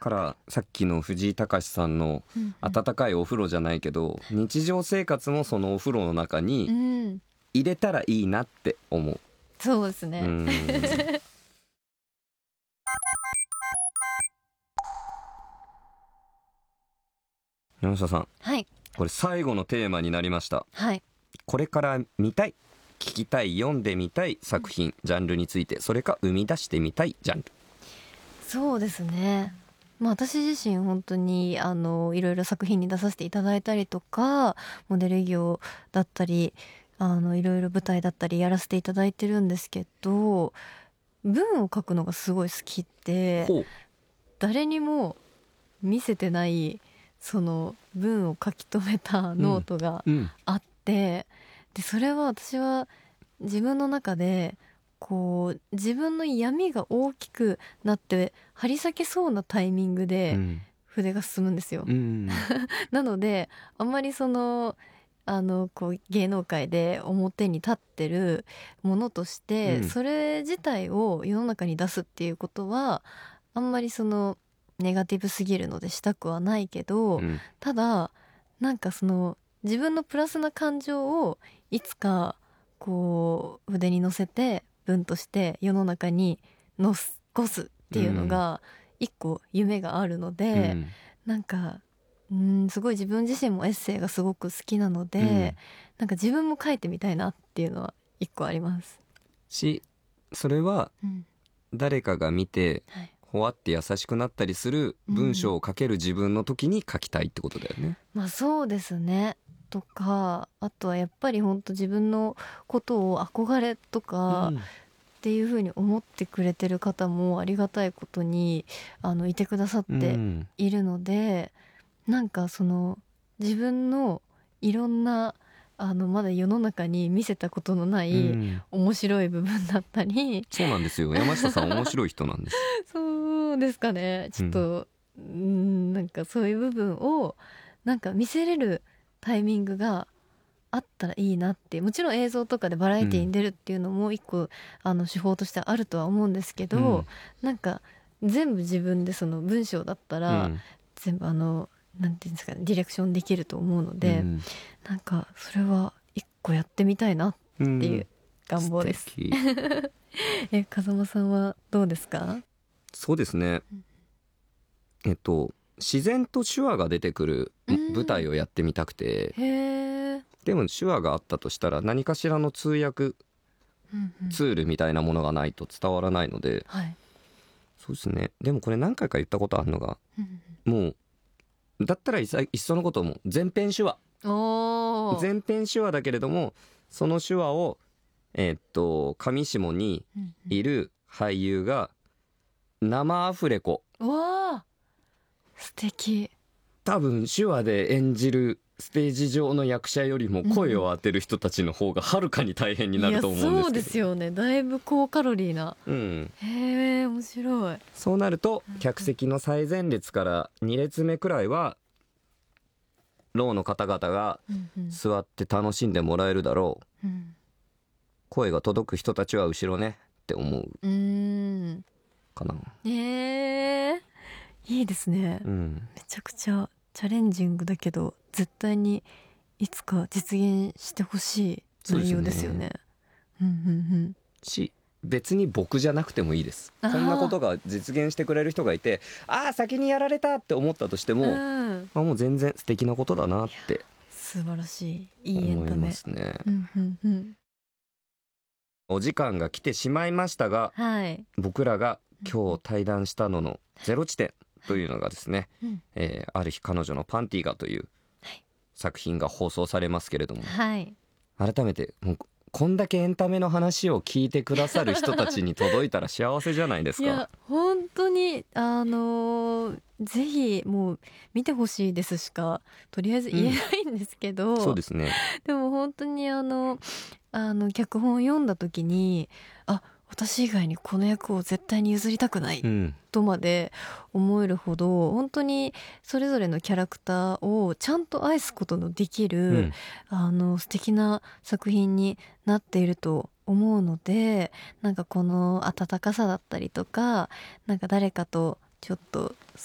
からさっきの藤井隆さんの温かいお風呂じゃないけど、日常生活もそのお風呂の中に入れたらいいなって思う。 そうですね。 山下さん、 はい、 これ最後のテーマになりました。 はい、 これから見たい、聞きたい、読んでみたい作品、ジャンルについて、それか生み出してみたいジャンル。 そうですね。私自身本当にいろいろ作品に出させていただいたりとか、モデル業だったりいろいろ舞台だったりやらせていただいてるんですけど、文を書くのがすごい好きで、誰にも見せてないその文を書き留めたノートがあって、でそれは私は自分の中でこう自分の闇が大きくなって張り裂けそうなタイミングで筆が進むんですよ。なのであんまりこう芸能界で表に立ってるものとして、それ自体を世の中に出すっていうことはあんまりネガティブすぎるのでしたくはないけど、ただなんか自分のプラスな感情をいつかこう筆に乗せて文として世の中に残すっていうのが一個夢があるので、なんかすごい自分自身もエッセイがすごく好きなので、なんか自分も書いてみたいなっていうのは一個ありますそれは誰かが見て、ほわって優しくなったりする文章を書ける自分の時に書きたいってことだよね。 そうですね。とかあとはやっぱり本当自分のことを憧れとかっていう風に思ってくれてる方もありがたいことにいてくださっているので、なんか自分のいろんなまだ世の中に見せたことのない面白い部分だったり、 そうなんですよ、山下さん面白い人なんですそうですかね。ちょっとなんかそういう部分をなんか見せれるタイミングがあったらいいなって。もちろん映像とかでバラエティに出るっていうのも一個手法としてあるとは思うんですけど、なんか全部自分で文章だったら全部なんていうんですかね、ディレクションできると思うので、なんかそれは一個やってみたいなっていう願望です。風間さんはどうですか？ そうですね、自然と手話が出てくる舞台をやってみたくて、でも手話があったとしたら何かしらの通訳ツールみたいなものがないと伝わらないので、そうですね。でもこれ何回か言ったことあるのが、もうだったらいっそのことも全編手話だけれども、その手話を上下にいる俳優が生アフレコ、 素敵。 多分手話で演じるステージ上の役者よりも声を当てる人たちの方がはるかに大変になると思うんですけど、 そうですよね。だいぶ高カロリーな。へえ、面白い。 そうなると客席の最前列から2列目くらいはろうの方々が座って楽しんでもらえるだろう、声が届く人たちは後ろねって思うかな。 いいですね、めちゃくちゃチャレンジングだけど絶対にいつか実現してほしい内容ですよね。 別に僕じゃなくてもいいです。こんなことが実現してくれる人がいて、先にやられたって思ったとしても、もう全然素敵なことだなって素晴らしい、いいエンタメ思いますね。お時間が来てしまいましたが、僕らが今日対談したののゼロ地点というのがですね、ある日彼女のパンティがという作品が放送されますけれども、改めてもうこんだけエンタメの話を聞いてくださる人たちに届いたら幸せじゃないですか。 いや本当にぜひもう見てほしいですしかとりあえず言えないんですけど、 そうですね。 でも本当に脚本を読んだ時に私以外にこの役を絶対に譲りたくないとまで思えるほど、本当にそれぞれのキャラクターをちゃんと愛すことのできる、素敵な作品になっていると思うので、なんかこの温かさだったりとか、なんか誰かとちょっと